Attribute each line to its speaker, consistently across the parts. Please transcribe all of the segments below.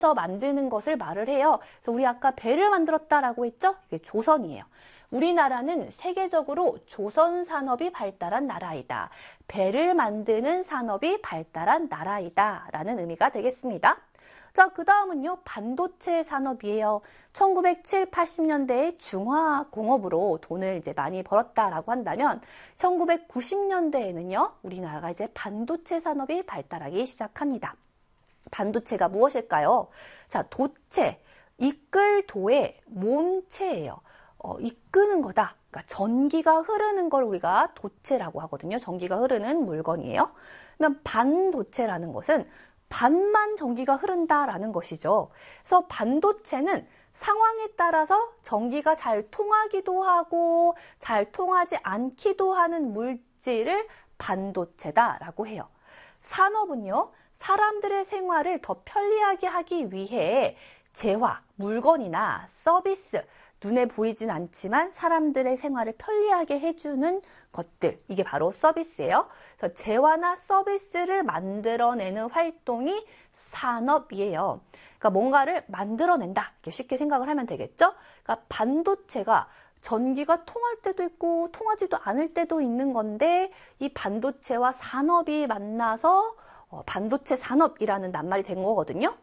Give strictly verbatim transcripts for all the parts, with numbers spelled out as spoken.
Speaker 1: 만드는 것을 말을 해요. 그래서 우리 아까 배를 만들었다라고 했죠? 이게 조선이에요. 우리나라는 세계적으로 조선 산업이 발달한 나라이다. 배를 만드는 산업이 발달한 나라이다. 라는 의미가 되겠습니다. 자, 그 다음은요, 반도체 산업이에요. 천구백칠, 팔십 년대에 중화공업으로 돈을 이제 많이 벌었다라고 한다면, 천구백구십 년대에는요, 우리나라가 이제 반도체 산업이 발달하기 시작합니다. 반도체가 무엇일까요? 자, 도체, 이끌 도의 몸체예요. 어, 이끄는 거다. 그러니까 전기가 흐르는 걸 우리가 도체라고 하거든요. 전기가 흐르는 물건이에요. 그러면 반도체라는 것은 반만 전기가 흐른다라는 것이죠. 그래서 반도체는 상황에 따라서 전기가 잘 통하기도 하고 잘 통하지 않기도 하는 물질을 반도체다라고 해요. 산업은요, 사람들의 생활을 더 편리하게 하기 위해 재화, 물건이나 서비스, 눈에 보이진 않지만 사람들의 생활을 편리하게 해주는 것들, 이게 바로 서비스예요. 그래서 재화나 서비스를 만들어내는 활동이 산업이에요. 그러니까 뭔가를 만들어낸다, 이렇게 쉽게 생각을 하면 되겠죠. 그러니까 반도체가 전기가 통할 때도 있고 통하지도 않을 때도 있는 건데, 이 반도체와 산업이 만나서 반도체 산업이라는 낱말이 된 거거든요.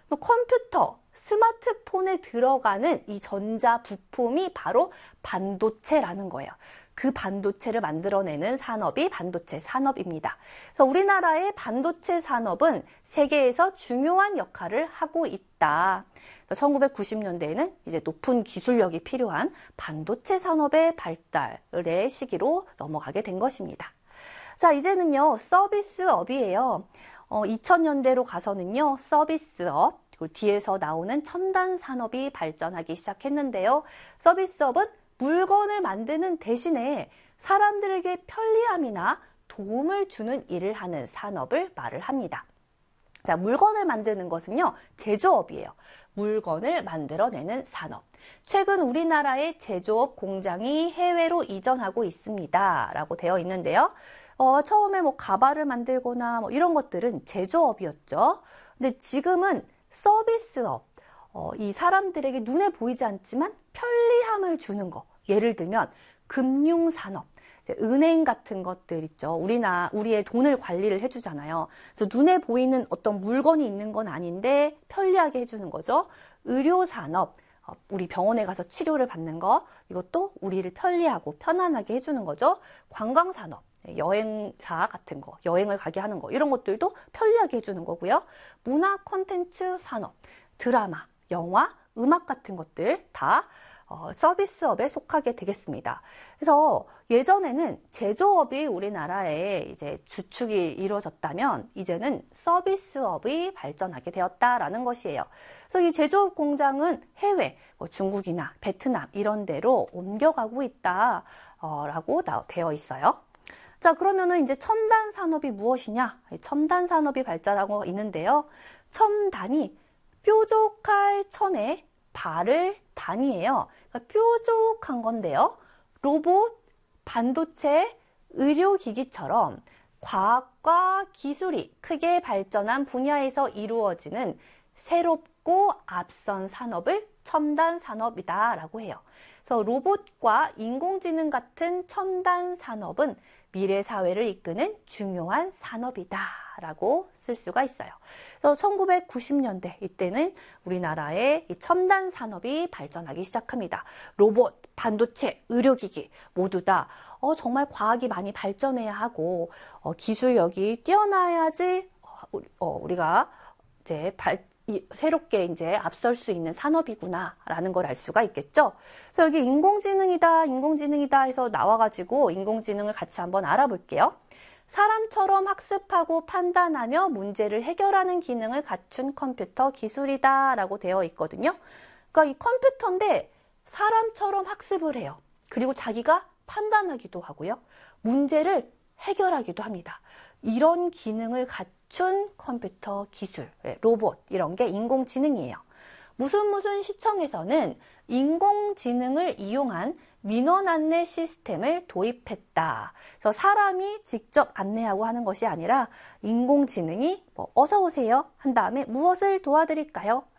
Speaker 1: 컴퓨터, 스마트폰에 들어가는 이 전자 부품이 바로 반도체라는 거예요. 그 반도체를 만들어내는 산업이 반도체 산업입니다. 그래서 우리나라의 반도체 산업은 세계에서 중요한 역할을 하고 있다. 천구백구십 년대에는 이제 높은 기술력이 필요한 반도체 산업의 발달의 시기로 넘어가게 된 것입니다. 자, 이제는요, 서비스업이에요. 어, 이천 년대로 가서는요, 서비스업, 그리고 뒤에서 나오는 첨단 산업이 발전하기 시작했는데요. 서비스업은 물건을 만드는 대신에 사람들에게 편리함이나 도움을 주는 일을 하는 산업을 말을 합니다. 자, 물건을 만드는 것은요, 제조업이에요. 물건을 만들어내는 산업. 최근 우리나라의 제조업 공장이 해외로 이전하고 있습니다. 라고 되어 있는데요. 어, 처음에 뭐 가발을 만들거나 뭐 이런 것들은 제조업이었죠. 근데 지금은 서비스업, 어, 이 사람들에게 눈에 보이지 않지만 편리함을 주는 거. 예를 들면 금융산업, 이제 은행 같은 것들 있죠. 우리나 우리의 돈을 관리를 해주잖아요. 그래서 눈에 보이는 어떤 물건이 있는 건 아닌데 편리하게 해주는 거죠. 의료산업, 어, 우리 병원에 가서 치료를 받는 거, 이것도 우리를 편리하고 편안하게 해주는 거죠. 관광산업, 여행사 같은 거, 여행을 가게 하는 거, 이런 것들도 편리하게 해주는 거고요. 문화 콘텐츠 산업, 드라마, 영화, 음악 같은 것들 다 어, 서비스업에 속하게 되겠습니다. 그래서 예전에는 제조업이 우리나라에 이제 주축이 이루어졌다면 이제는 서비스업이 발전하게 되었다라는 것이에요. 그래서 이 제조업 공장은 해외, 뭐 중국이나 베트남 이런 데로 옮겨가고 있다라고 되어 있어요. 자, 그러면은 이제 첨단 산업이 무엇이냐? 첨단 산업이 발전하고 있는데요. 첨단이 뾰족할 첨에 발을 단이에요. 그러니까 뾰족한 건데요. 로봇, 반도체, 의료기기처럼 과학과 기술이 크게 발전한 분야에서 이루어지는 새롭고 앞선 산업을 첨단 산업이다라고 해요. 그래서 로봇과 인공지능 같은 첨단 산업은 미래 사회를 이끄는 중요한 산업이다라고 쓸 수가 있어요. 그래서 천구백구십 년대 이때는 우리나라의 이 첨단 산업이 발전하기 시작합니다. 로봇, 반도체, 의료기기 모두 다 어, 정말 과학이 많이 발전해야 하고 어, 기술력이 뛰어나야지 어, 어, 우리가 이제 발 이, 새롭게 이제 앞설 수 있는 산업이구나라는 걸 알 수가 있겠죠. 그래서 여기 인공지능이다, 인공지능이다 해서 나와가지고 인공지능을 같이 한번 알아볼게요. 사람처럼 학습하고 판단하며 문제를 해결하는 기능을 갖춘 컴퓨터 기술이다라고 되어 있거든요. 그러니까 이 컴퓨터인데 사람처럼 학습을 해요. 그리고 자기가 판단하기도 하고요. 문제를 해결하기도 합니다. 이런 기능을 갖춘 컴퓨터 기술, 로봇 이런 게 인공지능이에요. 무슨 무슨 시청에서는 인공지능을 이용한 민원 안내 시스템을 도입했다. 그래서 사람이 직접 안내하고 하는 것이 아니라 인공지능이 뭐 어서 오세요 한 다음에 무엇을 도와드릴까요?